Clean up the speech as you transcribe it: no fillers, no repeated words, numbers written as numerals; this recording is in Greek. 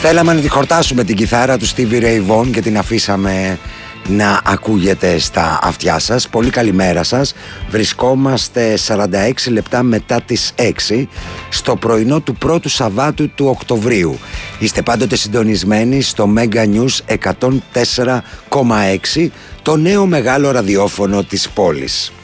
Θέλαμε να τη χορτάσουμε την κιθάρα του Stevie Ray Vaughan και την αφήσαμε να ακούγεται στα αυτιά σας. Πολύ καλημέρα σας. Βρισκόμαστε 46 λεπτά μετά τις 6 στο πρωινό του πρώτου Σαββάτου του Οκτωβρίου. Είστε πάντοτε συντονισμένοι στο Mega News 104,6, το νέο μεγάλο ραδιόφωνο της πόλης.